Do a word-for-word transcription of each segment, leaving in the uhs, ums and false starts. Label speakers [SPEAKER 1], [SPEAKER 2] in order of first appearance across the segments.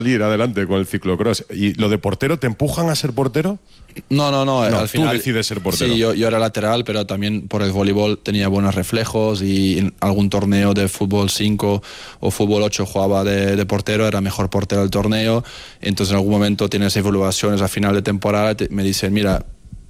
[SPEAKER 1] ir adelante con el ciclocross. ¿Y lo de portero, te empujan a ser portero?
[SPEAKER 2] No, no, no,
[SPEAKER 1] no
[SPEAKER 2] al final...
[SPEAKER 1] tú decides ser portero.
[SPEAKER 2] Sí, yo, yo era lateral, pero también por el voleibol tenía buenos reflejos y en algún torneo de fútbol cinco o fútbol ocho jugaba de, de portero, era mejor portero del torneo. Entonces en algún momento tienes evaluaciones a final de temporada, te, me dicen, mira,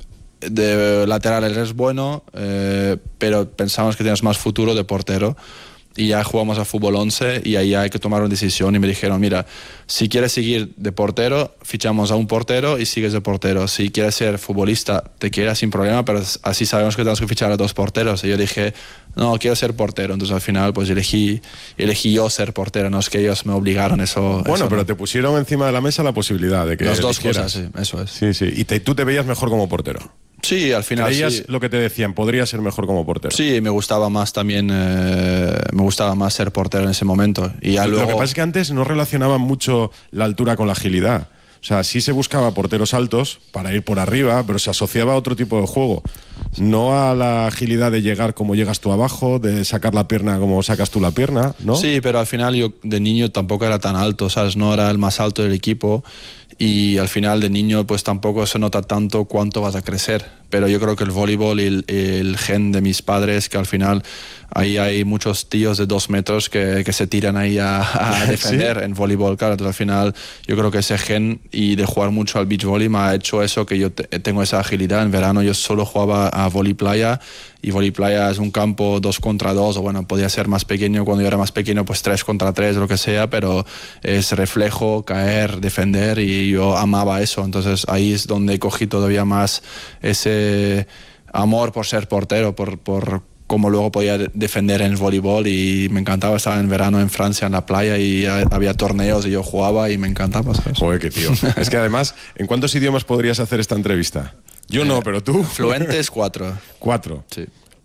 [SPEAKER 2] de lateral eres bueno, eh, pero pensamos que tienes más futuro de portero. Y ya jugamos a fútbol once y ahí hay que tomar una decisión y me dijeron, mira, si quieres seguir de portero, fichamos a un portero y sigues de portero. Si quieres ser futbolista, te quedas sin problema, pero así sabemos que tenemos que fichar a dos porteros. Y yo dije, no, quiero ser portero. Entonces al final pues elegí, elegí yo ser portero, no es que ellos me obligaron eso.
[SPEAKER 1] Bueno,
[SPEAKER 2] eso
[SPEAKER 1] pero
[SPEAKER 2] no.
[SPEAKER 1] te pusieron encima de la mesa la posibilidad de que
[SPEAKER 2] Las dos
[SPEAKER 1] eligieras.
[SPEAKER 2] cosas, sí, eso es.
[SPEAKER 1] Sí, sí. Y te, tú te veías mejor como portero.
[SPEAKER 2] Sí, al final
[SPEAKER 1] ¿Creías
[SPEAKER 2] sí.
[SPEAKER 1] lo que te decían? ¿Podría ser mejor como portero?
[SPEAKER 2] Sí, me gustaba más también, eh, me gustaba más ser portero en ese momento. Y ya
[SPEAKER 1] Lo
[SPEAKER 2] luego...
[SPEAKER 1] que pasa es que antes no relacionaban mucho la altura con la agilidad. O sea, sí se buscaba porteros altos para ir por arriba, pero se asociaba a otro tipo de juego. No a la agilidad de llegar como llegas tú abajo, de sacar la pierna como sacas tú la pierna, ¿no?
[SPEAKER 2] Sí, pero al final yo de niño tampoco era tan alto, ¿sabes? No era el más alto del equipo y al final de niño pues tampoco se nota tanto cuánto vas a crecer. Pero yo creo que el voleibol y el, el gen de mis padres, que al final ahí hay muchos tíos de dos metros que, que se tiran ahí a, a defender ¿sí? en voleibol, claro. Entonces al final yo creo que ese gen y de jugar mucho al beach volley me ha hecho eso, que yo te, tengo esa agilidad. En verano yo solo jugaba a volley playa y volley playa es un campo dos contra dos, o bueno, podía ser más pequeño cuando yo era más pequeño, pues tres contra tres, lo que sea, pero es reflejo, caer, defender y yo amaba eso. Entonces ahí es donde cogí todavía más ese amor por ser portero, por, por cómo luego podía defender en el voleibol y me encantaba estar en verano en Francia en la playa y había torneos y yo jugaba y me encantaba, ¿sabes?
[SPEAKER 1] Joder, qué tío. Es que además, ¿en cuántos idiomas podrías hacer esta entrevista? Yo eh, no, pero tú.
[SPEAKER 2] Fluentes, cuatro.
[SPEAKER 1] Cuatro.
[SPEAKER 2] Sí.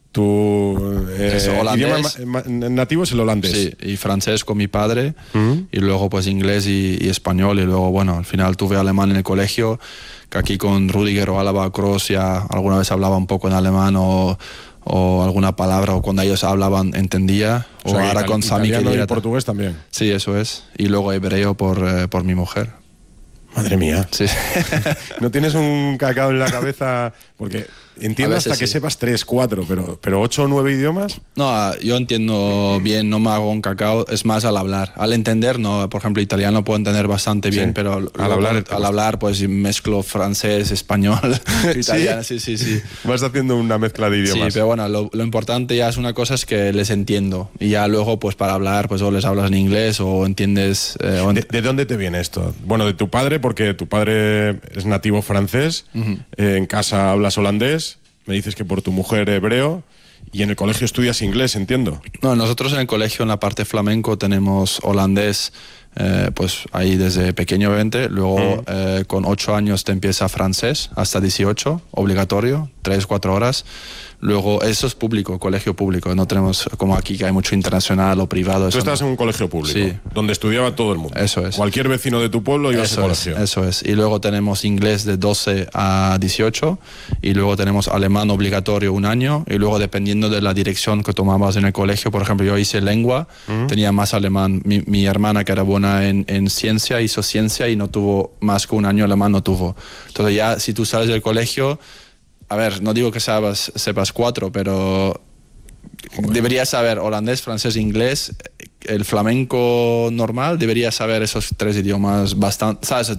[SPEAKER 1] Tu eh, idioma nativo es el holandés.
[SPEAKER 2] Sí, y francés con mi padre, uh-huh. y luego pues inglés y, y español, y luego bueno, al final tuve alemán en el colegio, que aquí con Rudiger o Alaba Kroos ya alguna vez hablaba un poco en alemán o, o alguna palabra, o cuando ellos hablaban entendía, o,
[SPEAKER 1] o sea,
[SPEAKER 2] ahora
[SPEAKER 1] ital-
[SPEAKER 2] con Sami
[SPEAKER 1] italiano
[SPEAKER 2] que
[SPEAKER 1] y portugués también.
[SPEAKER 2] Sí, eso es, y luego hebreo por, eh, por mi mujer.
[SPEAKER 1] Madre mía.
[SPEAKER 2] Sí.
[SPEAKER 1] ¿No tienes un cacao en la cabeza? Porque entiendo hasta que
[SPEAKER 2] sí.
[SPEAKER 1] sepas tres, cuatro, pero, pero ocho o nueve idiomas.
[SPEAKER 2] No, yo entiendo bien, no me hago un cacao, es más al hablar. Al entender, no, por ejemplo, italiano puedo entender bastante bien, sí. pero al,
[SPEAKER 1] al, hablar,
[SPEAKER 2] al hablar, pues mezclo francés, español, italiano, sí, sí, sí.
[SPEAKER 1] Vas haciendo una mezcla de idiomas.
[SPEAKER 2] Sí, pero bueno, lo, lo importante ya es una cosa es que les entiendo. Y ya luego, pues para hablar, pues o les hablas en inglés o entiendes... Eh, o ent-
[SPEAKER 1] ¿De, ¿De dónde te viene esto? Bueno, de tu padre, porque tu padre es nativo francés, uh-huh. eh, en casa hablas holandés, me dices que por tu mujer hebreo, y en el colegio estudias inglés, entiendo.
[SPEAKER 2] No, nosotros en el colegio, en la parte flamenco, tenemos holandés, eh, pues ahí desde pequeño obviamente, luego uh-huh. eh, con ocho años te empieza francés, hasta dieciocho, obligatorio, tres, cuatro horas. Luego, eso es público, colegio público, no tenemos como aquí que hay mucho internacional o privado.
[SPEAKER 1] Tú estás
[SPEAKER 2] no.
[SPEAKER 1] en un colegio público,
[SPEAKER 2] sí.
[SPEAKER 1] donde estudiaba todo el mundo.
[SPEAKER 2] Eso es.
[SPEAKER 1] Cualquier vecino de tu pueblo iba
[SPEAKER 2] eso
[SPEAKER 1] a ese colegio.
[SPEAKER 2] Es, eso es. Y luego tenemos inglés de doce a dieciocho, y luego tenemos alemán obligatorio un año, y luego dependiendo de la dirección que tomabas en el colegio, por ejemplo, yo hice lengua, uh-huh. tenía más alemán. Mi, mi hermana, que era buena en, en ciencia, hizo ciencia y no tuvo más que un año alemán, no tuvo. Entonces ya, si tú sales del colegio... A ver, no digo que sepas, sepas cuatro, pero bueno. deberías saber holandés, francés, inglés, el flamenco normal, deberías saber esos tres idiomas bastante, ¿sabes?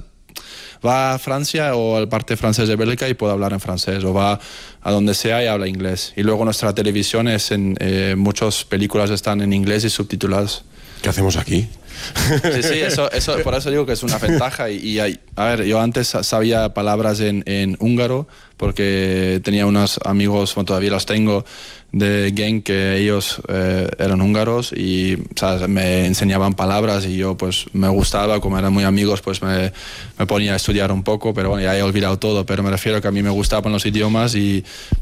[SPEAKER 2] Va a Francia o al parte francés de Bélgica y puede hablar en francés, o va a donde sea y habla inglés. Y luego nuestra televisión es en, eh, muchas películas están en inglés y subtituladas.
[SPEAKER 1] ¿Qué hacemos aquí?
[SPEAKER 2] Sí, sí, eso, eso, por eso digo que es una ventaja. Y, y hay, a ver, yo antes sabía palabras en, en húngaro porque tenía unos amigos, bueno, todavía los tengo, de gang que ellos eh, eran húngaros y, ¿sabes?, me enseñaban palabras y yo pues me gustaba, como eran muy amigos, pues me, me ponía a estudiar un poco, pero bueno, ya he olvidado todo, pero me refiero a que a mí me gustaban los idiomas y...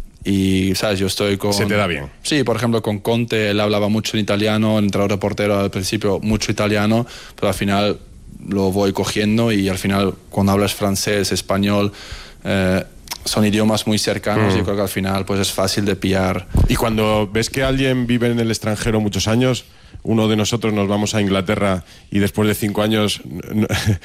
[SPEAKER 2] Y, ¿sabes? Yo estoy con...
[SPEAKER 1] ¿Se te da bien?
[SPEAKER 2] Sí, por ejemplo, con Conte, él hablaba mucho en italiano, el entrenador de portero al principio mucho italiano, pero al final lo voy cogiendo y al final cuando hablas francés, español, eh, son idiomas muy cercanos mm. y yo creo que al final pues es fácil de pillar.
[SPEAKER 1] Y cuando ves que alguien vive en el extranjero muchos años, uno de nosotros nos vamos a Inglaterra y después de cinco años